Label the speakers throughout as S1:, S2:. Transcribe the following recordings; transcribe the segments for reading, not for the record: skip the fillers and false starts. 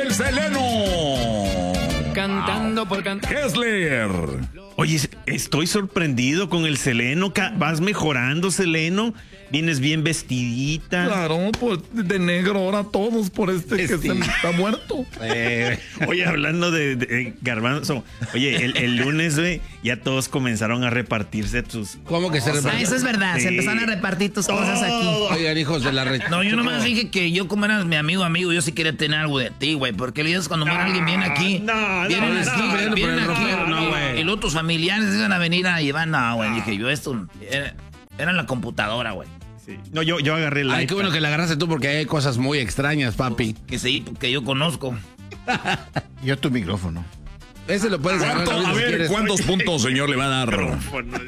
S1: el Seleno.
S2: Cantando por cantar.
S1: Hessler.
S3: Oye, estoy sorprendido con el Seleno. Vas mejorando, Seleno. Vienes bien vestidita.
S1: Claro, pues de negro ahora todos por que se me está muerto.
S3: Oye, hablando de Garbanzo. Oye, el lunes, güey, ya todos comenzaron a repartirse tus...
S4: ¿Cómo que se repartieron?
S5: Eso es verdad,
S3: Sí.
S5: se empezaron a repartir tus cosas aquí.
S4: Oigan, hijos de la red.
S5: No, yo nomás dije que yo, como eras mi amigo, yo sí quería tener algo de ti, güey. Porque le dices cuando muere alguien viene aquí. Vienen aquí. Y luego tus familiares iban a venir a llevar. No, güey. Dije yo, esto era en la computadora, güey.
S3: Sí. No, yo agarré el
S4: Ay, qué
S3: iPad.
S4: bueno que la agarraste tú porque hay cosas muy extrañas, papi.
S5: Que yo conozco.
S6: Yo tu micrófono.
S4: Ese lo puedes agarrar.
S1: A
S4: si
S1: ver,
S4: quieres.
S1: ¿cuántos puntos, señor, le va a dar?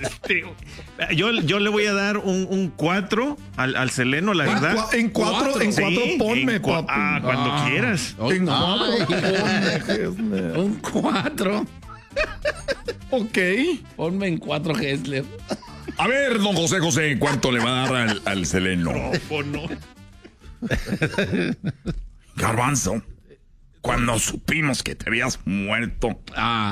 S3: Yo le voy a dar un 4 al Seleno, la verdad.
S1: En cuatro
S3: Sí,
S1: ponme,
S3: en
S1: papi.
S3: cuando quieras.
S1: En 4 ponme.
S4: Un 4.
S1: Ok.
S4: Ponme en 4, Hessler.
S1: A ver, don José, ¿cuánto le va a dar al Seleno? Garbanzo, cuando supimos que te habías muerto,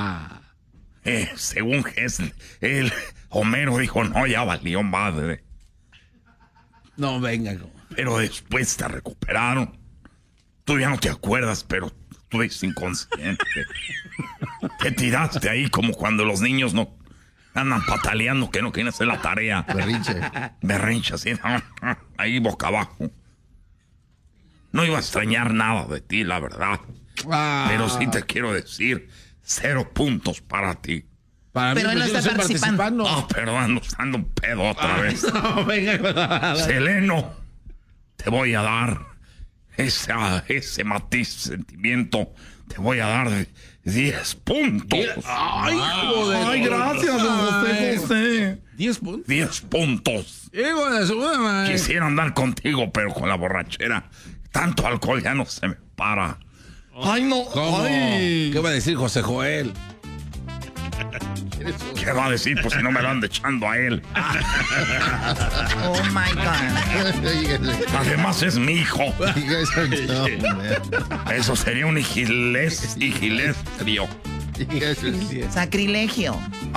S1: según Hessler, el Homero dijo, no, ya valió madre.
S4: No, venga.
S1: Pero después te recuperaron. Tú ya no te acuerdas, pero tú eres inconsciente. Te tiraste ahí como cuando los niños no andan pataleando que no quieren hacer la tarea. Berrinche, así, ahí boca abajo. No iba a extrañar nada de ti, la verdad. Pero sí te quiero decir, 0 puntos para ti.
S4: Para
S5: Pero
S4: mí,
S5: él no
S4: pues, yo
S5: está participando.
S1: Perdón, no estando un pedo otra vez.
S4: No, venga.
S1: Seleno, te voy a dar ese matiz, sentimiento. Te voy a dar 10 puntos.
S4: Ay, joder.
S1: Ay, gracias, don José.
S4: 10 puntos.
S1: 10 puntos.
S4: Hijo de su madre.
S1: Quisiera andar contigo, pero con la borrachera. Tanto alcohol ya no se me para. Ay, no.
S4: ¿Cómo?
S1: Ay.
S4: ¿Qué va a decir José Joel?
S1: ¿Qué va a decir? Pues si no me lo ando echando a él.
S5: Oh my God.
S1: Además es mi hijo. Eso sería un higilestrio.
S5: Sacrilegio.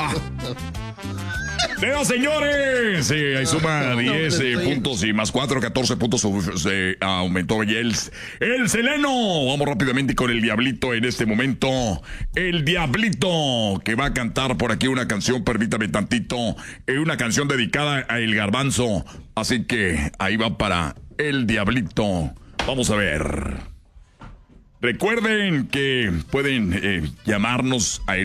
S1: Pero señores, ahí suma 10 puntos y más 4, 14 puntos se aumentó ya el Seleno. Vamos rápidamente con el Diablito en este momento. El Diablito que va a cantar por aquí una canción, permítame tantito, una canción dedicada a El Garbanzo. Así que ahí va para el Diablito. Vamos a ver. Recuerden que pueden llamarnos al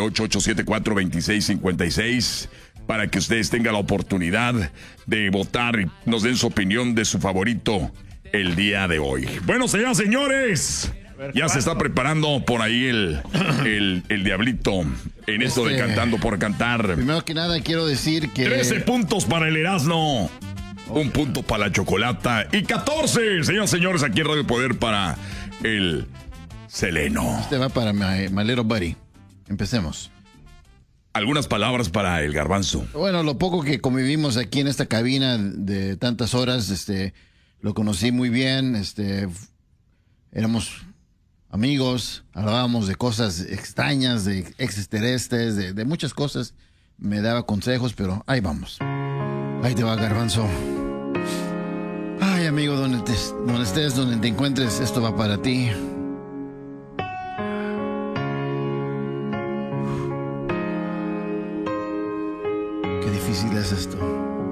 S1: 1-888-874-2656 para que ustedes tengan la oportunidad de votar y nos den su opinión de su favorito el día de hoy. Bueno, señoras, señores, ya se está preparando por ahí el Diablito en esto de Cantando por Cantar.
S6: Primero que nada quiero decir que
S1: 13 puntos para el Erasmo, 1 punto para la Chocolata y 14, señoras, señores, aquí en Radio Poder para el Seleno.
S6: este va para my little buddy. Empecemos.
S1: Algunas palabras para el Garbanzo.
S6: Bueno, lo poco que convivimos aquí en esta cabina de tantas horas, lo conocí muy bien, éramos amigos, hablábamos de cosas extrañas, de extraterrestres, de muchas cosas, me daba consejos, pero ahí vamos. Ahí te va, Garbanzo. Ay, amigo, donde estés, donde te encuentres, esto va para ti. Qué difícil es esto.